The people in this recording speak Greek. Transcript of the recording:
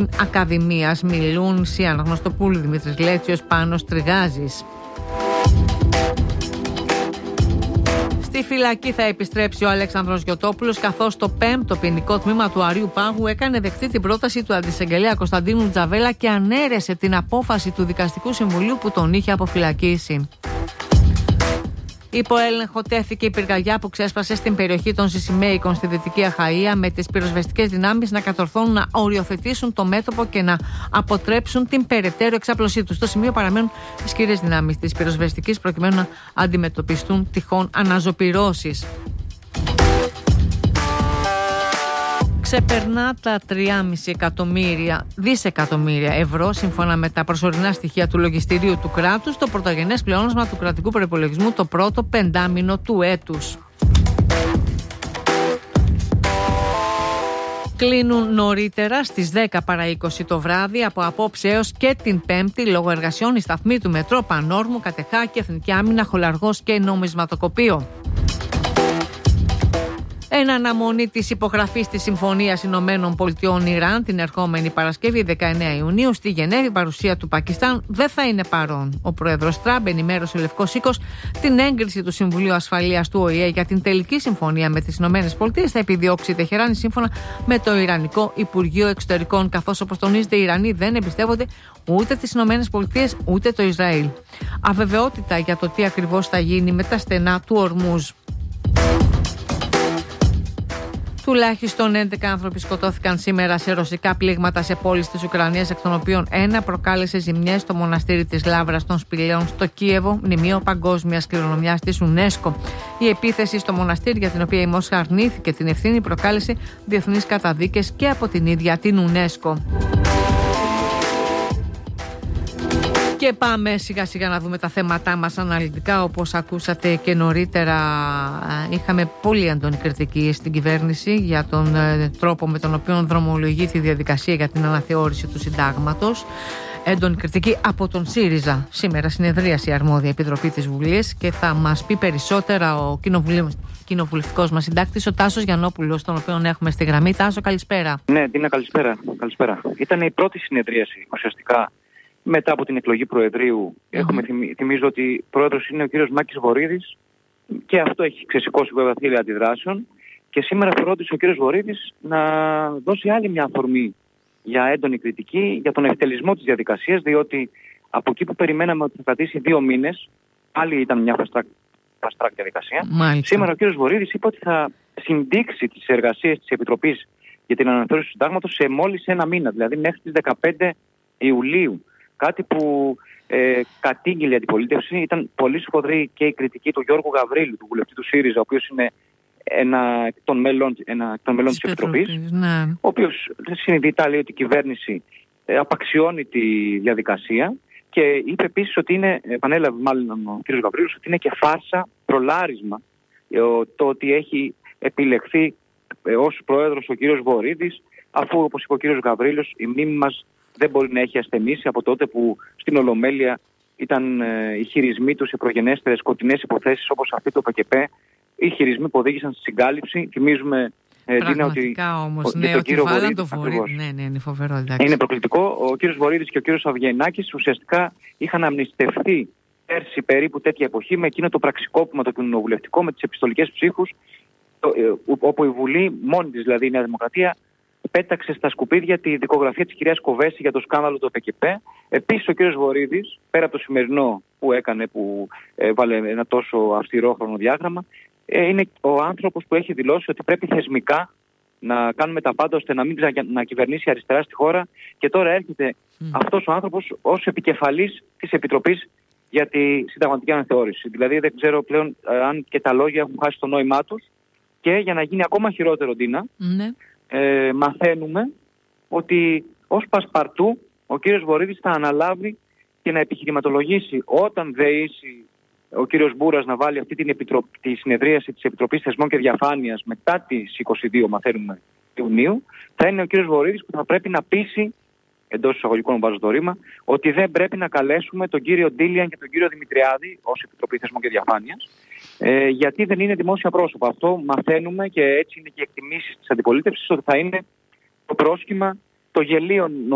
Ακαδημίας. Μιλούν Σία Αναγνωστοπούλου, Δημήτρης Λέτσιος, Πάνος Τριγάζης. Στη φυλακή θα επιστρέψει ο Αλέξανδρος Γιωτόπουλος, καθώς το 5ο ποινικό τμήμα του Αριού Πάγου έκανε δεκτή την πρόταση του αντισαγγελέα Κωνσταντίνου Τζαβέλα και ανέρεσε την απόφαση του Δικαστικού Συμβουλίου που τον είχε αποφυλακίσει. Υπό έλεγχο τέθηκε η πυρκαγιά που ξέσπασε στην περιοχή των Σισιμαίικων στη Δυτική Αχαΐα, με τις πυροσβεστικές δυνάμεις να κατορθώνουν να οριοθετήσουν το μέτωπο και να αποτρέψουν την περαιτέρω εξάπλωσή του. Στο σημείο παραμένουν ισχυρές δυνάμεις της πυροσβεστικής προκειμένου να αντιμετωπιστούν τυχόν αναζωπυρώσεις. Ξεπερνά τα 3,5 δισεκατομμύρια ευρώ, σύμφωνα με τα προσωρινά στοιχεία του λογιστηρίου του κράτους, το πρωτογενές πλεόνασμα του κρατικού προϋπολογισμού το πρώτο πεντάμηνο του έτους. Κλείνουν νωρίτερα στις 10 παρά 20 το βράδυ από απόψε έως και την Πέμπτη λόγω εργασιών οι σταθμοί του Μετρό Πανόρμου, Κατεχάκη, Εθνική Άμυνα, Χολαργός και Νομισματοκοπείο. Εν αναμονή της υπογραφής της Συμφωνίας Ηνωμένων Πολιτειών Ιράν την ερχόμενη Παρασκευή 19 Ιουνίου στη Γενέβη, παρουσία του Πακιστάν δεν θα είναι παρόν. Ο πρόεδρος Τραμπ ενημέρωσε ο Λευκός Οίκος την έγκριση του Συμβουλίου Ασφαλείας του ΟΗΕ για την τελική συμφωνία με τις Ηνωμένες Πολιτείες θα επιδιώξει η Τεχεράνη σύμφωνα με το Ιρανικό Υπουργείο Εξωτερικών, καθώς όπως τονίζεται οι Ιρανοί δεν εμπιστεύονται ούτε τις Ηνωμένες Πολιτείες ούτε το Ισραήλ. Αβεβαιότητα για το τι ακριβώς θα γίνει με τα στενά του Ορμούζ. Τουλάχιστον 11 άνθρωποι σκοτώθηκαν σήμερα σε ρωσικά πλήγματα σε πόλεις της Ουκρανίας, εκ των οποίων ένα προκάλεσε ζημιές στο μοναστήρι της Λάβρας των Σπηλαίων στο Κίεβο, μνημείο παγκόσμιας κληρονομιάς της UNESCO. Η επίθεση στο μοναστήρι, για την οποία η Μόσχα αρνήθηκε την ευθύνη, προκάλεσε διεθνείς καταδίκες και από την ίδια την UNESCO. Και πάμε σιγά σιγά να δούμε τα θέματά μας αναλυτικά. Όπως ακούσατε και νωρίτερα, είχαμε πολύ έντονη κριτική στην κυβέρνηση για τον τρόπο με τον οποίο δρομολογεί τη διαδικασία για την αναθεώρηση του συντάγματος. Έντονη κριτική από τον ΣΥΡΙΖΑ. Σήμερα συνεδρίασε η αρμόδια επιτροπή της Βουλής και θα μας πει περισσότερα ο κοινοβουλευτικός μας συντάκτης, ο Τάσος Γιαννόπουλος, τον οποίο έχουμε στη γραμμή. Τάσο, καλησπέρα. Ναι, Τίνα, καλησπέρα. Ήταν η πρώτη συνεδρίαση ουσιαστικά μετά από την εκλογή Προεδρείου. Θυμίζω ότι πρόεδρος είναι ο κύριος Μάκης Βορίδης και αυτό έχει ξεσηκώσει βέβαια θύελλα αντιδράσεων, και σήμερα φρόντισε ο κύριος Βορίδης να δώσει άλλη μια αφορμή για έντονη κριτική για τον ευτελισμό της διαδικασίας, διότι από εκεί που περιμέναμε ότι θα κρατήσει 2 μήνες, πάλι ήταν μια fast track διαδικασία. Μάλιστα. Σήμερα ο κύριος Βορίδης είπε ότι θα συντήξει τις εργασίες της Επιτροπής για την αναθεώρηση του συντάγματος σε μόλις 1 μήνα, δηλαδή μέχρι τις 15 Ιουλίου. Κάτι που κατήγγειλε η αντιπολίτευση. Ήταν πολύ σφοδρή και η κριτική του Γιώργου Γαβρίλου, του βουλευτή του ΣΥΡΙΖΑ, ο οποίος είναι ένα εκ των μελών της Επιτροπής, ναι. Ο οποίος συνειδητά λέει ότι η κυβέρνηση απαξιώνει τη διαδικασία, και είπε επίσης ότι είναι, επανέλαβε μάλλον ο κ. Γαβρίλος, ότι είναι και φάρσα, προλάρισμα το ότι έχει επιλεχθεί ως πρόεδρος ο κ. Βορίδης, αφού, όπως είπε ο κ. Γαβρίλος, η μνήμη μας δεν μπορεί να έχει ασθενήσει από τότε που στην Ολομέλεια ήταν οι χειρισμοί του σε προγενέστερες σκοτεινές υποθέσεις όπως αυτή του ΠΚΠ, οι χειρισμοί που οδήγησαν στη συγκάλυψη. Θυμίζουμε, πραγματικά όμως, ναι, ότι βάλαν το Βορίδη. Ναι, είναι φοβερό, εντάξει. Είναι προκλητικό. Ο κύριος Βορίδης και ο κύριος Αυγενάκης ουσιαστικά είχαν αμνηστευτεί πέρσι περίπου τέτοια εποχή με εκείνο το πραξικόπημα το κοινοβουλευτικό, με τις επιστολικές ψήφους, όπου η Βουλή, μόνη της δηλαδή η Νέα Δημοκρατία, πέταξε στα σκουπίδια τη δικογραφία της κυρίας Κοβέση για το σκάνδαλο του ΠΚΠ. Επίσης ο κύριος Βορίδης, πέρα από το σημερινό που έκανε, που βάλε ένα τόσο αυστηρό χρονοδιάγραμμα, είναι ο άνθρωπος που έχει δηλώσει ότι πρέπει θεσμικά να κάνουμε τα πάντα ώστε να μην ξανακυβερνήσει αριστερά στη χώρα, και τώρα έρχεται αυτός ο άνθρωπος ως επικεφαλής της Επιτροπής για τη συνταγματική αναθεώρηση. Δηλαδή δεν ξέρω πλέον αν και τα λόγια έχουν χάσει το νόημά τους, και για να γίνει ακόμα χειρότερο, Ντίνα, μαθαίνουμε ότι ως πασπαρτού ο κύριος Βορίδης θα αναλάβει και να επιχειρηματολογήσει όταν δεήσει ο κύριος Μπούρας να βάλει αυτή τη συνεδρίαση της Επιτροπής Θεσμών και Διαφάνειας μετά τις 22, μαθαίνουμε, Ιουνίου. Θα είναι ο κύριος Βορίδης που θα πρέπει να πείσει, εντός εισαγωγικών βάζω το ρήμα, ότι δεν πρέπει να καλέσουμε τον κύριο Ντίλιαν και τον κύριο Δημητριάδη ως Επιτροπή Θεσμών και Διαφάνειας, γιατί δεν είναι δημόσια πρόσωπα. Αυτό μαθαίνουμε, και έτσι είναι και οι εκτιμήσεις της αντιπολίτευσης, ότι θα είναι το πρόσχημα των γελίων